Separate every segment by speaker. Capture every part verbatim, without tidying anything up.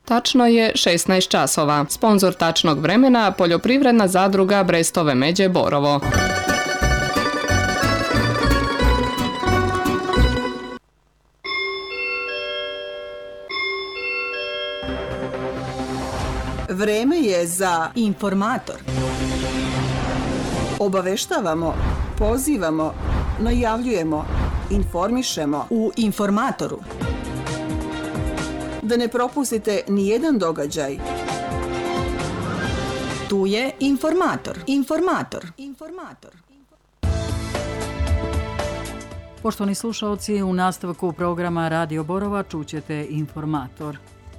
Speaker 1: Tačno je šesnaest časova. Sponzor tačnog vremena poljoprivredna zadruga Brestove Međe Borovo.
Speaker 2: Vreme je za
Speaker 3: informator.
Speaker 2: Obaveštavamo, pozivamo, najavljujemo, informišemo
Speaker 3: u informatoru.
Speaker 2: Da ne propustite ni jedan događaj.
Speaker 3: Tu je informator. Informator. Informator. Poštovani slušalci, u nastavku programa Radio Borova čućete informator.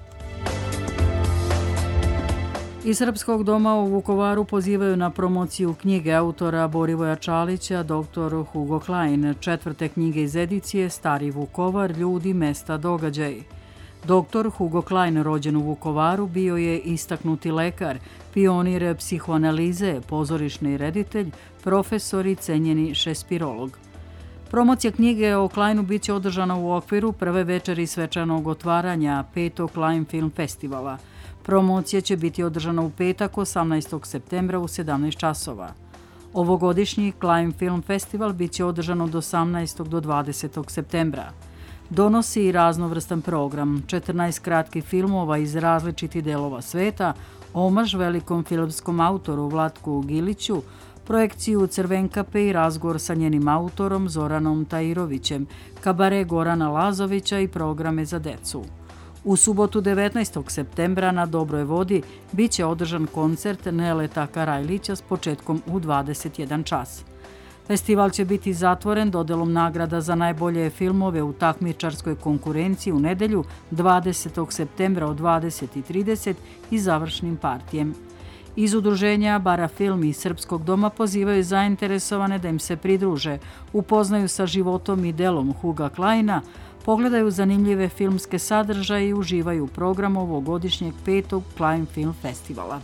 Speaker 3: Iz Srpskog doma u Vukovaru pozivaju na promociju knjige autora Borivoja Čalića, doktor Hugo Klein, četvrte knjige iz edicije Stari Vukovar, ljudi, mesta, događaj. Doktor Hugo Klein, rođen u Vukovaru, bio je istaknuti lekar, pionir psihoanalize, pozorišni reditelj, profesor i cenjeni šekspirolog. Promocija knjige o Kleinu bit će održana u okviru prve večeri svečanog otvaranja petog Klein Film Festivala. Promocija će biti održana u petak osamnaestog septembra u sedamnaest časova. Ovogodišnji Klein Film Festival bit će održan od osamnaestog do dvadesetog septembra. Donosi i raznovrstan program, četrnaest kratkih filmova iz različitih delova sveta, omaž velikom filmskom autoru Vlatku Giliću, projekciju Crvenkape i razgovor sa njenim autorom Zoranom Tajirovićem, kabare Gorana Lazovića i programe za decu. U subotu devetnaestog septembra na Dobroj vodi bit će održan koncert Neleta Karajlića s početkom u dvadeset jedan čas. Festival će biti zatvoren dodelom nagrada za najbolje filmove u takmičarskoj konkurenciji u nedelju dvadesetog septembra od dvadeset i trideset i završnim partijem. Iz udruženja Bara Film i Srpskog doma pozivaju zainteresovane da im se pridruže, upoznaju sa životom i delom Huga Kleina, pogledaju zanimljive filmske sadržaje i uživaju u programu ovogodišnjeg petog Klein Film Festivala.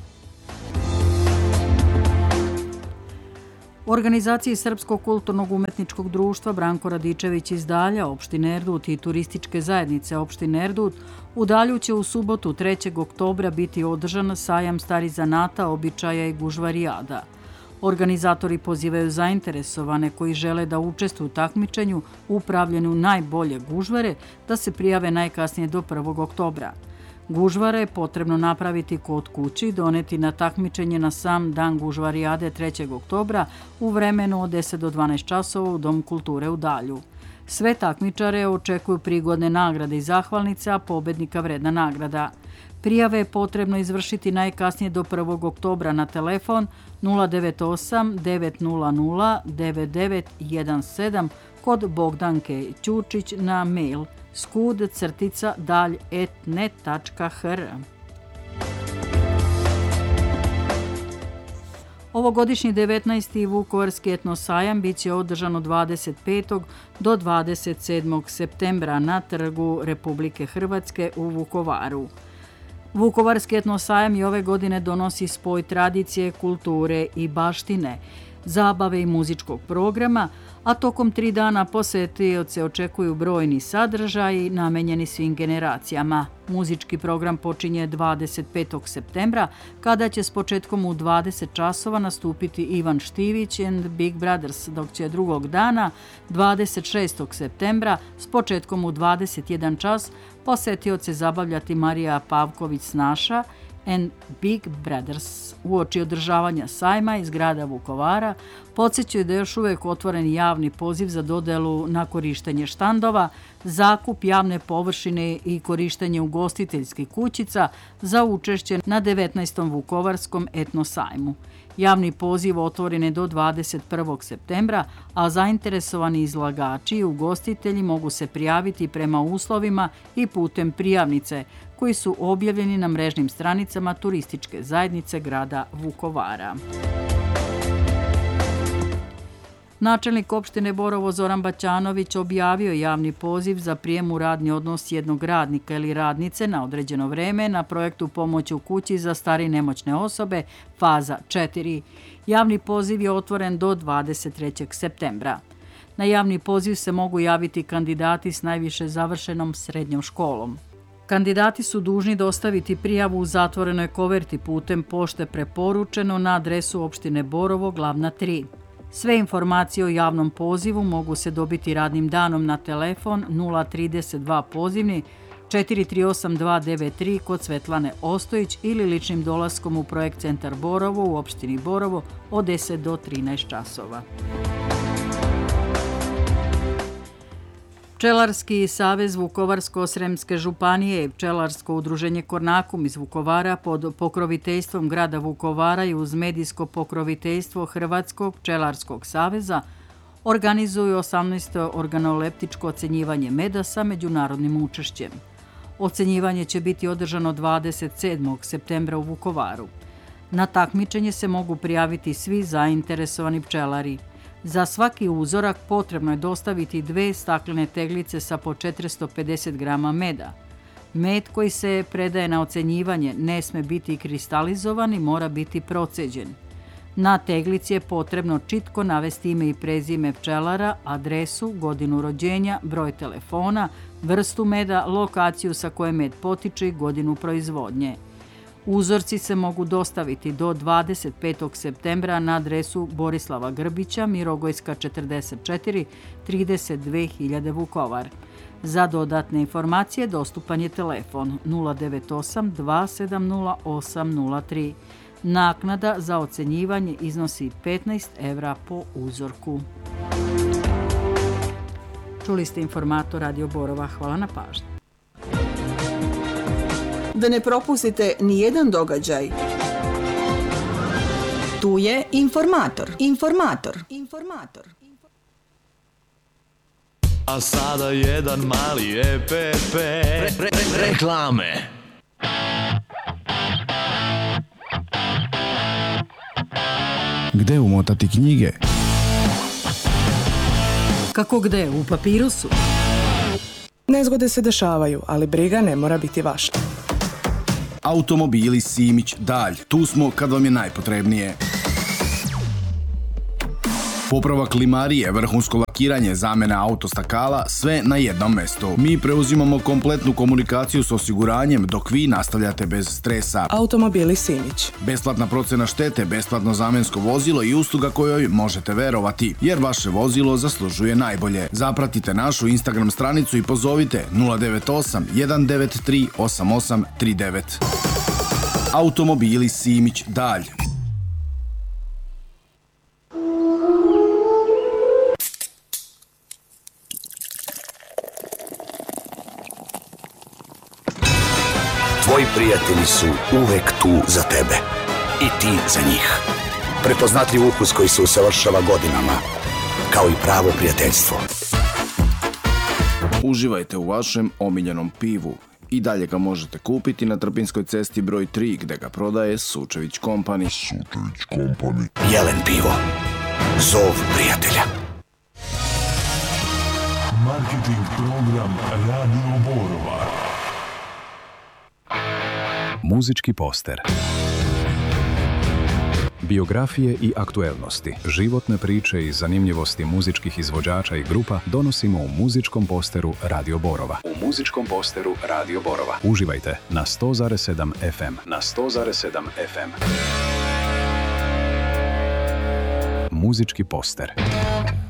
Speaker 3: U organizaciji Srpskog kulturnog umetničkog društva Branko Radičević iz Dalja, opštine Erdut i turističke zajednice opštine Erdut, u Dalju će u subotu trećeg oktobra biti održan sajam starih zanata, običaja i gužvarijada. Organizatori pozivaju zainteresovane koji žele da učestvuju u takmičenju u pravljenju najbolje gužvare da se prijave najkasnije do prvog oktobra. Gužvare je potrebno napraviti kod kući, doneti na takmičenje na sam dan gužvarijade trećeg oktobra u vremenu od deset do dvanaest časova u Dom kulture u Dalju. Sve takmičare očekuju prigodne nagrade i zahvalnice, a pobednika vredna nagrada. Prijave je potrebno izvršiti najkasnije do prvog oktobra na telefon nula devet osam devet nula nula devet devet jedan sedam kod Bogdanke Ćučić na mail skud crtica dalj et net tačka hr. Ovogodišnji devetnaesti Vukovarski etnosajam bit će održan od dvadeset petog do dvadeset sedmog septembra na Trgu Republike Hrvatske u Vukovaru. Vukovarski etnosajam i ove godine donosi spoj tradicije, kulture i baštine, zabave i muzičkog programa, a tokom tri dana posetioce očekuju brojni sadržaji namenjeni svim generacijama. Muzički program počinje dvadeset petog septembra, kada će s početkom u dvadeset časova nastupiti Ivan Štivić and Big Brothers, dok će drugog dana, dvadeset šestog septembra, s početkom u dvadeset jedan čas, posetioce zabavljati Marija Pavković-Snaša and Big Brothers. Uoči održavanja sajma iz grada Vukovara podsjećaju da je još uvijek otvoren javni poziv za dodelu na korištenje štandova, zakup javne površine i korištenje ugostiteljskih kućica za učešće na devetnaestom Vukovarskom etnosajmu. Javni poziv otvoren je do dvadeset prvog septembra, a zainteresovani izlagači i ugostitelji mogu se prijaviti prema uslovima i putem prijavnice koji su objavljeni na mrežnim stranicama turističke zajednice grada Vukovara. Načelnik opštine Borovo Zoran Baćanović objavio javni poziv za prijem u radni odnos jednog radnika ili radnice na određeno vreme na projektu Pomoć u kući za stare i nemoćne osobe, faza četiri. Javni poziv je otvoren do dvadeset trećeg septembra. Na javni poziv se mogu javiti kandidati s najviše završenom srednjom školom. Kandidati su dužni dostaviti prijavu u zatvorenoj koverti putem pošte preporučeno na adresu opštine Borovo, Glavna tri. Sve informacije o javnom pozivu mogu se dobiti radnim danom na telefon nula trideset dva pozivni četiri tri osam dva devet tri kod Svetlane Ostojić ili ličnim dolaskom u Projekt centar Borovo u opštini Borovo od deset do trinaest časova. Pčelarski savez Vukovarsko-sremske županije i Pčelarsko udruženje Kornakum iz Vukovara pod pokroviteljstvom grada Vukovara i uz medijsko pokroviteljstvo Hrvatskog pčelarskog saveza organizuju osamnaesto organoleptičko ocenjivanje meda sa međunarodnim učešćem. Ocenjivanje će biti održano dvadeset sedmog septembra u Vukovaru. Na takmičenje se mogu prijaviti svi zainteresovani pčelari. Za svaki uzorak potrebno je dostaviti dve staklene teglice sa po četiristo pedeset grama meda. Med koji se predaje na ocenjivanje ne sme biti kristalizovan i mora biti proceđen. Na teglici je potrebno čitko navesti ime i prezime pčelara, adresu, godinu rođenja, broj telefona, vrstu meda, lokaciju sa koje med potiče i godinu proizvodnje. Uzorci se mogu dostaviti do dvadeset petog septembra na adresu Borislava Grbića, Mirogojska četrdeset četiri, trideset dve hiljade Vukovar. Za dodatne informacije dostupan je telefon nula devet osam dva sedam nula osam nula tri. Naknada za ocenjivanje iznosi petnaest evra po uzorku. Čuli ste informator Radio Borova. Hvala na pažnji.
Speaker 2: Da ne propustite ni jedan događaj.
Speaker 4: Tu je informator. Informator. Informator.
Speaker 5: A sada jedan mali E P P. Re, re, re, reklame.
Speaker 6: Gde umotati knjige?
Speaker 3: Kako gde? U papirusu?
Speaker 7: Nezgode se dešavaju, ali briga ne mora biti vaša.
Speaker 6: Automobili Simić Dalj. Tu smo kad vam je najpotrebnije. Popravak limarije, vrhunsko lakiranje, zamena autostakala, sve na jednom mestu. Mi preuzimamo kompletnu komunikaciju s osiguranjem dok vi nastavljate bez stresa.
Speaker 7: Automobili Simić.
Speaker 6: Besplatna procena štete, besplatno zamensko vozilo i usluga kojoj možete verovati, jer vaše vozilo zaslužuje najbolje. Zapratite našu Instagram stranicu i pozovite nula devet osam jedan devet tri osam osam tri devet. Automobili Simić Dalj.
Speaker 8: Tvoji prijatelji su uvek tu za tebe. I ti za njih. Prepoznatljiv ukus koji se usavršava godinama. Kao i pravo prijateljstvo.
Speaker 6: Uživajte u vašem omiljenom pivu. I dalje ga možete kupiti na Trpinskoj cesti broj tri gde ga prodaje Sučević Company.
Speaker 8: Sučević Company. Jelen pivo. Zov prijatelja.
Speaker 9: Marketing program Radio Borova.
Speaker 10: Muzički poster. Biografije i aktuelnosti, životne priče i zanimljivosti muzičkih izvođača i grupa donosimo u muzičkom posteru Radio Borova. U muzičkom posteru Radio Borova. Uživajte na sto zarez sedam F M. Na sto zarez sedam F M. Muzički poster.